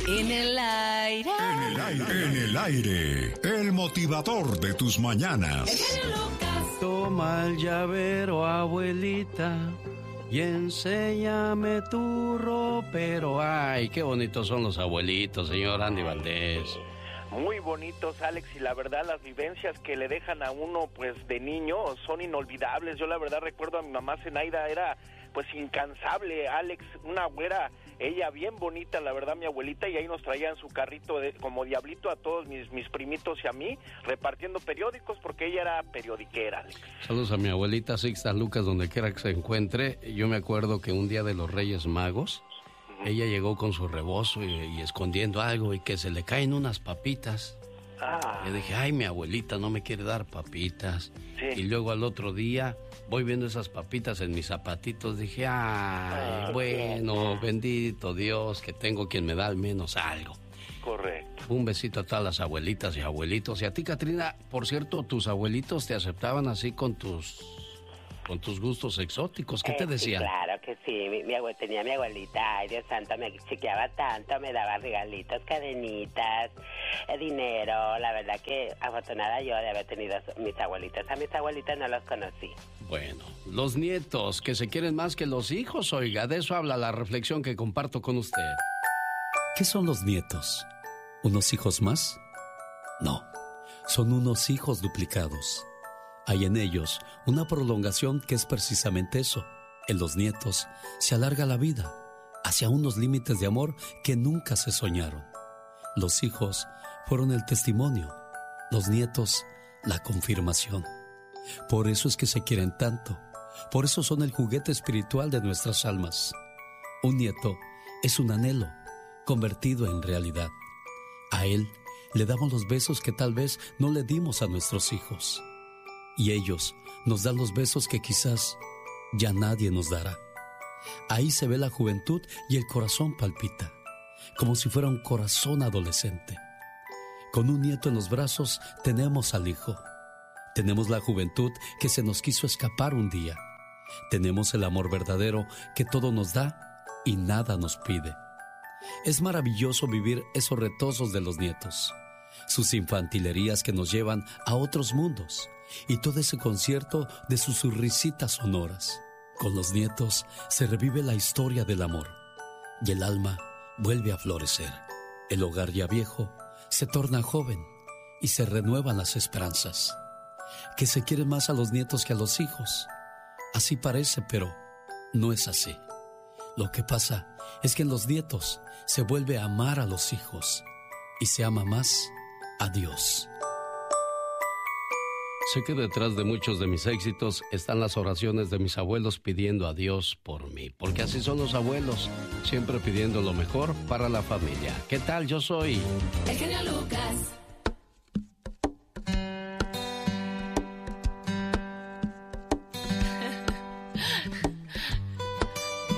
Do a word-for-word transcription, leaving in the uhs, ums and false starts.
En el aire. En el aire. En el aire. El motivador de tus mañanas. El genio Lucas. Toma el llavero, abuelita, y enséñame tu ropero. Ay, qué bonitos son los abuelitos, señor Andy Valdés. Muy bonitos, Alex, y la verdad las vivencias que le dejan a uno pues de niño son inolvidables. Yo la verdad recuerdo a mi mamá Zenaida, era pues incansable, Alex, una güera, ella bien bonita, la verdad, mi abuelita, y ahí nos traía en su carrito de, como diablito a todos mis, mis primitos y a mí, repartiendo periódicos porque ella era periodiquera, Alex. Saludos a mi abuelita Sixta Lucas, donde quiera que se encuentre. Yo me acuerdo que un día de los Reyes Magos, ella llegó con su rebozo y, y escondiendo algo y que se le caen unas papitas. Ah. Le dije, ay, mi abuelita no me quiere dar papitas. Sí. Y luego al otro día voy viendo esas papitas en mis zapatitos. Dije, ay, ah, bueno, bien. Bendito Dios que tengo quien me da al menos algo. Correcto. Un besito a todas las abuelitas y abuelitos. Y a ti, Catrina, por cierto, tus abuelitos te aceptaban así con tus... con tus gustos exóticos, ¿qué eh, te decían? Sí, claro que sí, mi, mi abue, tenía mi abuelita, ay Dios santo, me chiqueaba tanto, me daba regalitos, cadenitas, eh, dinero, la verdad que afortunada yo de haber tenido mis abuelitos, a mis abuelitas no los conocí. Bueno, los nietos que se quieren más que los hijos, oiga, de eso habla la reflexión que comparto con usted. ¿Qué son los nietos? ¿Unos hijos más? No, son unos hijos duplicados. Hay en ellos una prolongación que es precisamente eso. En los nietos se alarga la vida hacia unos límites de amor que nunca se soñaron. Los hijos fueron el testimonio, los nietos la confirmación. Por eso es que se quieren tanto, por eso son el juguete espiritual de nuestras almas. Un nieto es un anhelo convertido en realidad. A él le damos los besos que tal vez no le dimos a nuestros hijos. Y ellos nos dan los besos que quizás ya nadie nos dará. Ahí se ve la juventud y el corazón palpita, como si fuera un corazón adolescente. Con un nieto en los brazos tenemos al hijo. Tenemos la juventud que se nos quiso escapar un día. Tenemos el amor verdadero que todo nos da y nada nos pide. Es maravilloso vivir esos retozos de los nietos, sus infantilerías que nos llevan a otros mundos y todo ese concierto de sus risitas sonoras. Con los nietos se revive la historia del amor y el alma vuelve a florecer. El hogar ya viejo se torna joven y se renuevan las esperanzas. Que se quieren más a los nietos que a los hijos. Así parece, pero no es así. Lo que pasa es que en los nietos se vuelve a amar a los hijos y se ama más a Dios. Sé que detrás de muchos de mis éxitos están las oraciones de mis abuelos pidiendo a Dios por mí, porque así son los abuelos, siempre pidiendo lo mejor para la familia. ¿Qué tal? Yo soy el genio Lucas.